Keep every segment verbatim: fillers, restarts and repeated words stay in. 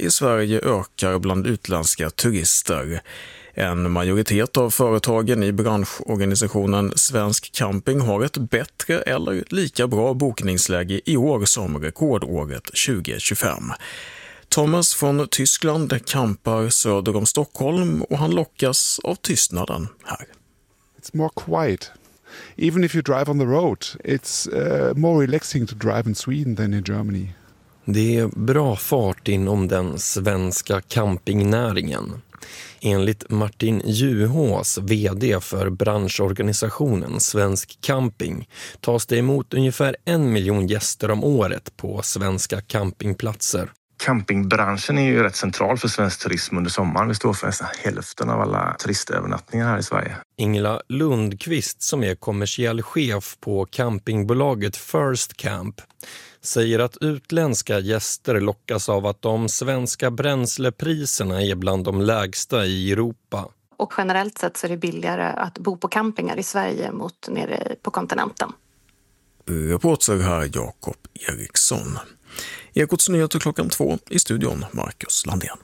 i Sverige ökar bland utländska turister. En majoritet av företagen i branschorganisationen Svensk Camping har ett bättre eller lika bra bokningsläge i år som rekordåret tjugo tjugofem. Thomas från Tyskland campar söder om Stockholm och han lockas av tystnaden här. It's more quiet. Even if you drive on the road, it's uh, more relaxing to drive in Sweden than in Germany. Det är bra fart inom den svenska campingnäringen. Enligt Martin Juhås, vd för branschorganisationen Svensk Camping, tas det emot ungefär en miljon gäster om året på svenska campingplatser. Campingbranschen är ju rätt central för svensk turism under sommaren. Vi står för nästan hälften av alla turistövernattningar här i Sverige. Ingela Lundqvist, som är kommersiell chef på campingbolaget First Camp, säger att utländska gäster lockas av att de svenska bränslepriserna är bland de lägsta i Europa. Och generellt sett så är det billigare att bo på campingar i Sverige mot nere på kontinenten. Reporter här Jakob Eriksson. Ekots nyheter klockan två, i studion Marcus Landén.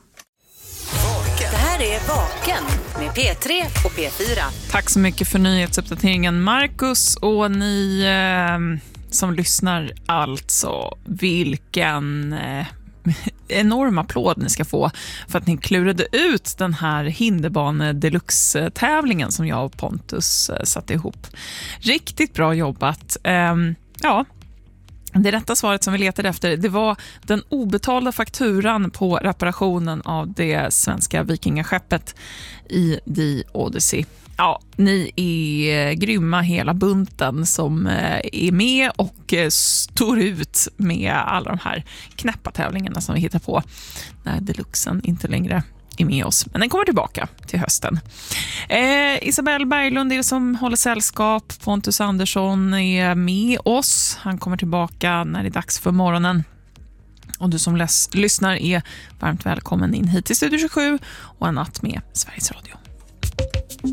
Det här är Vaken med P tre och P fyra. Tack så mycket för nyhetsuppdateringen Marcus, och ni eh, som lyssnar alltså, vilken eh, enorm applåd ni ska få för att ni klurade ut den här hinderbane deluxe-tävlingen som jag och Pontus eh, satte ihop. Riktigt bra jobbat. Eh, ja, det rätta svaret som vi letade efter, det var den obetalda fakturan på reparationen av det svenska vikingaskeppet i The Odyssey. Ja, ni är grymma hela bunten som är med och står ut med alla de här knäppa tävlingarna som vi hittar på när deluxen inte längre är med oss. Men den kommer tillbaka till hösten. Eh, Isabelle Berglund är det som håller sällskap. Pontus Andersson är med oss. Han kommer tillbaka när det är dags för morgonen. Och du som läs- lyssnar är varmt välkommen in hit till Studio tjugosju och en natt med Sveriges Radio.